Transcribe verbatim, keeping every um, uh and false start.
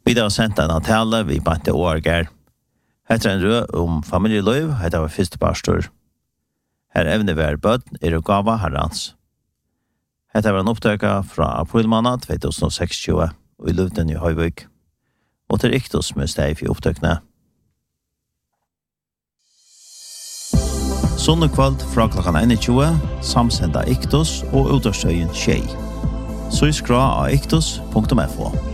Vi har sendt en tale vi bante årger. Heter en rød om familieliv, heter var første pastor. Her evne vi er bød, er og gava herrens. Heter var en opptøyka fra april måned tjuetusen og seksogtjue, og i Luften i Høyvøk. Og til Iktos med steg for opptøkene. Sonne kveld fra klokken tjue, samsenda Iktos og utårstøyen Tjei. Så i skra av iktos punktum f o.